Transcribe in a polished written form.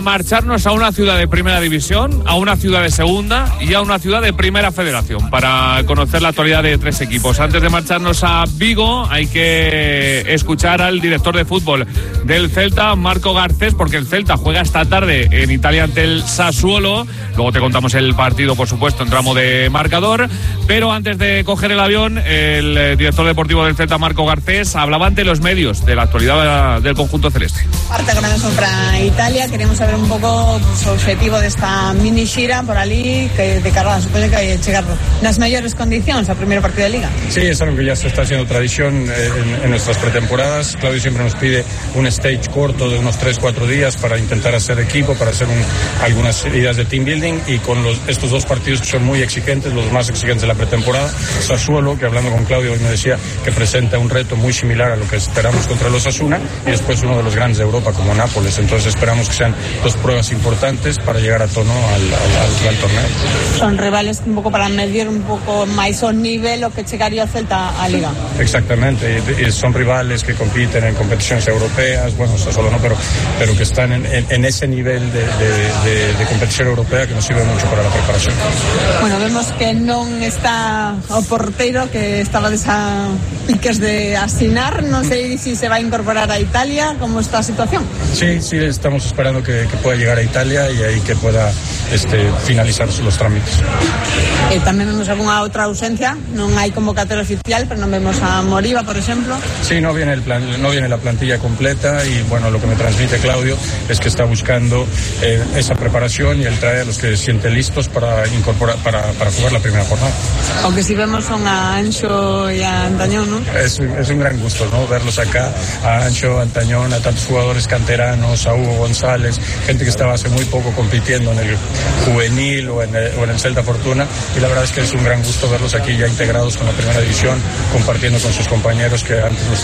marcharnos a una ciudad de primera división, a una ciudad de segunda y a una ciudad de primera federación para conocer la actualidad de 3 equipos. Antes de marcharnos a Vigo hay que escuchar al director de fútbol del Celta, Marco Garcés, porque el Celta juega esta tarde en Italia ante el Sassuolo. Luego te contamos el partido, por supuesto, en tramo de marcador. Pero antes de coger el avión, el director deportivo del Celta, Marco Garcés, hablaba ante los medios de la actualidad del conjunto celeste. Parte con eso para Italia, queremos saber un pouco o objetivo desta mini xira por ali, que de cara a supoño que hai chegar nas mellores condicións ao primeiro partido de Liga. Sí, es algo que ya se está haciendo tradición en nuestras pretemporadas. Claudio siempre nos pide un stage corto de unos 3-4 días para intentar hacer equipo, para hacer algunas ideas de team building, y con estos 2 partidos que son muy exigentes, los más exigentes de la pretemporada. Sassuolo, que hablando con Claudio hoy me decía que presenta un reto muy similar a lo que esperamos contra los Osasuna, y después uno de los grandes de Europa como Nápoles. Entonces esperamos que sean 2 pruebas importantes para llegar a tono al torneo. Son rivales un pouco para medir un pouco máis o nivel o que chegaría o Celta a Liga. Exactamente, y son rivales que compiten en competiciones europeas, bueno, Sassuolo no, pero que están en ese nivel de competición europea que nos sirve mucho para la preparación. Bueno, vemos que non está o porteiro, que estaba a piques de asinar, non sei si se va a incorporar a Italia. ¿Cómo está la situación? Sí, estamos esperando que pueda llegar a Italia y ahí que pueda finalizar los trámites. También vemos alguna otra ausencia, no hay convocatoria oficial, pero no vemos a Moriba, por ejemplo. Sí, no viene la plantilla completa, y bueno, lo que me transmite Claudio es que está buscando esa preparación y él trae a los que se sienten listos para incorporar, para jugar la primera jornada. Aunque si vemos son a Ancho y a Antañón, ¿no? Es un gran gusto, ¿no? Verlos acá, a Ancho, a Antañón, a tantos jugadores canteranos, a Hugo González, gente que estaba hace muy poco compitiendo en el juvenil o en el Celta Fortuna, y la verdad es que es un gran gusto verlos aquí ya integrados con la primera división, compartiendo con sus compañeros que antes